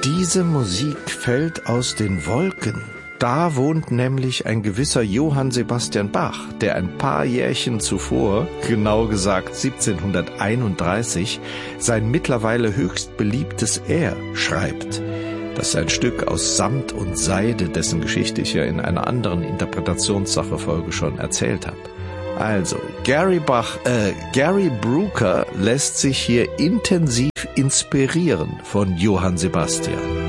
Diese Musik fällt aus den Wolken. Da wohnt nämlich ein gewisser Johann Sebastian Bach, der ein paar Jährchen zuvor, genau gesagt 1731, sein mittlerweile höchst beliebtes Er schreibt. Das ist ein Stück aus Samt und Seide, dessen Geschichte ich ja in einer anderen Interpretationssache-Folge schon erzählt habe. Also, Gary Brooker lässt sich hier intensiv inspirieren von Johann Sebastian.